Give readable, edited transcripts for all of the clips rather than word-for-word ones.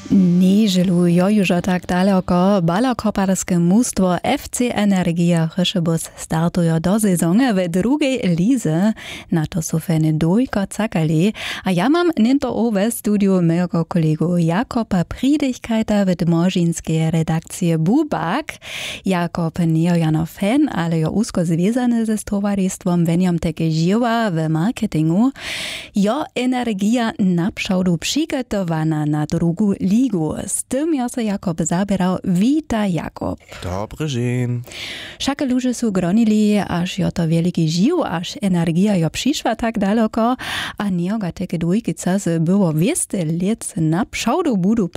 Nieželu jo już tak daleko balokoparskie mnóstwo FC Energia Chryszybus startują do sezony w drugiej lize. Na to są fany dojko cakali. A ja mam niento owe studiu mojego kolegu Jakoba Priedigkeita w Morzynskiej redakcji Bubak. Jakob nie jano fan, ale jo usko związany ze towarzystwem weniom takie żyła w marketingu. Jo energia naprzód przygotowana na drugą ligu. Z tym ja se Jakob zabierał. Witaj, Jakob. Dobry dzień. Wszak ludzie są gronili, aż jo to wielki żył, aż energia jo przyszła tak daleko, a nieoga takie dwójki czasy było 200 lat naprzód budu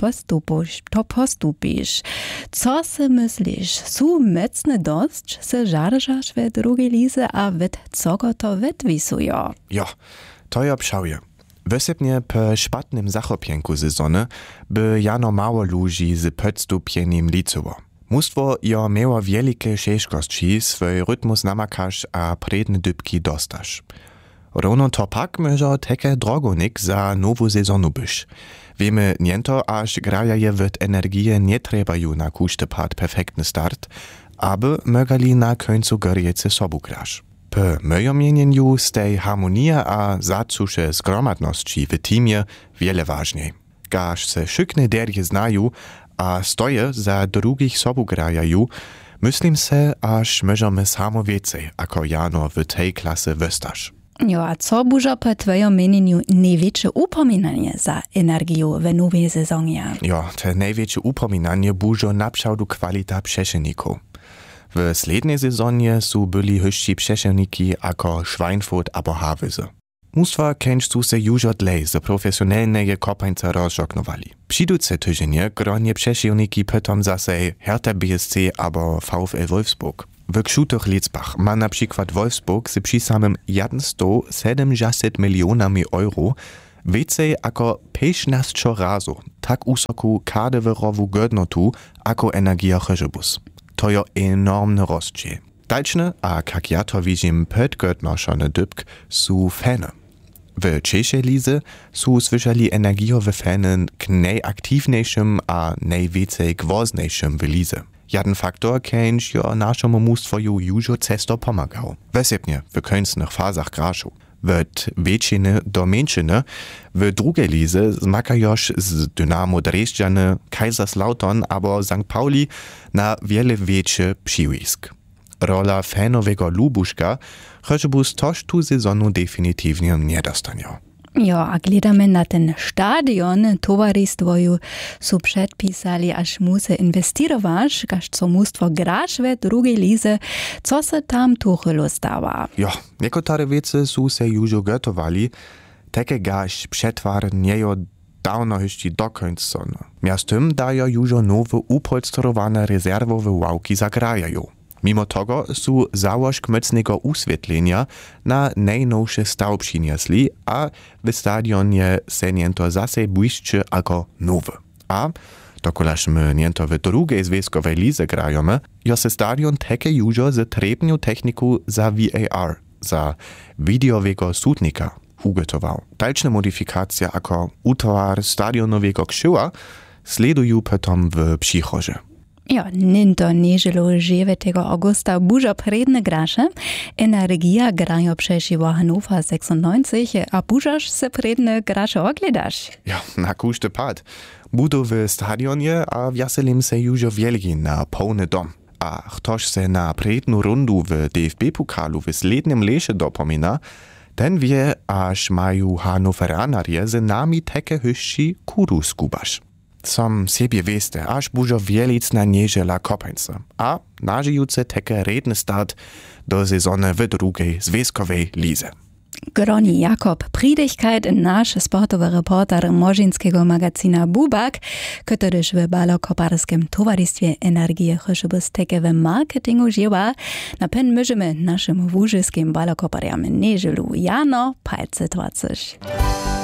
postupisz. Co se myślisz? Są mocne dość, se żarżasz w drugiej lize, a wet co to wetwisują? Jo, to ja pszałje. Wysepnie po szpatnym zachopienku sezony by jano mało ludzi z podstupienim licowo. Mnóstwo jo miało wielkie ciężkości, swój rytmus namakasz a predne dybki dostasz. Równo to pak może takie drogonik za nową sezonu byś. Wiemy niento, aż grajaje w energię nie trebają na kuszty pad perfektny start, aby mogali na końcu gorjece sobu grasz. Po mojom mienieniu stej harmonia a zacusze zgromadności w teamie wiele ważniej. Gaż se szykne derje znają, a stoje za drugich sobu grajają, myślim se, aż możemy samo więcej, ako jano w tej klasy wystasz. Jo, a co bużo po twojom mienieniu największe upominanie za energię w nowej sezonie? Jo, te największe upominanie bużo naprzód kwalita przeszenników. W slednej sezonie są byli hyšći przeszelniki jako Schweinfurt abo Havelse. Mnóstwa kęczcu se już odlej z profesjonalnej kopańce rozżognowali. Przyduce tydzienie gronie przeszelniki potom zase Hertha BSC abo VfL Wolfsburg. W krzutych liczbach ma na przykład Wolfsburg z przy samym 170 milionami euro więcej jako 15 razu tak usoku kadewerową godnotu jako Energia Chryszybus. To je enormny rozdziel. Dalszne, a jak ja to widzim, podgotnoszone dybk są fany. W Czeszej lize są słyszeli energiowe fany k najaktywniejszym a najwięcej gwozdniejszym w lize. Jeden faktor, kęć jo naszemu mnóstwo już cesto pomagał. Wysepnie w końcnych fazach graszu. Od większyny do mniejszyny w drugiej lize zmakajosz z Dynamo Dresdżany, Kaiserslautern abo St. Pauli na wiele większy przywisk. Rola fanowego lubuszka Chryszybus toż tu sezonu definitywnie nie dostanie. Jo, a gledamy na ten stadion, towarzystwo su przedpisali, aż musi inwestować, każ co mnóstwo grasz w drugiej lize, co se tam tuchylu stawa? Jo, niektóre wiece su se już gotowali, takie gaż przetwar niejo dawno jeszcze do końca. Miast tym dają już nowe upolstrowane rezerwowe ławki zagrajają. Mimo tego są założk mocnego uswietlenia na najnowsze staw przyniosli, a w stadionie se niento zase błyszczy jako nowy. A dokolaż my niento w drugiej związkowej lize grajemy, jo se stadion takie już z trebnią techniku za VAR, za videowego sudnika, ugotował. Dalsze modyfikacje jako utwar stadionowego krzyła sledują potom w przychodzie. Ja, ninto nieželu 9. augusta bužo predne graše. Energia grajo přeživo Hannover 96, a bužoš se predne graše ogledaš? Ja, na kuszty pad. Budu w stadionie, a wjaselim se już wielki na pełny dom. A ktoś se na prednu rundu w DFB-pokalu w slednym lesie dopomina, ten wie, aż mają Hannoveranerje z nami takie hyšći kudu skubasz. Som siebie wieste, aż bużo wielicna nieżela kopańca, a nażyjuce takie redny start do sezony w drugiej związkowej lize. Groni Jakob Priedigkeit, nasz sportowy reporter Morzynskiego magazina Bubak, który w balokoparskim towarzystwie Energii Chryszybus takie w marketingu żyła. Na pen możemy naszym wóżyskim balokopariam nieżelu Jano palce 20.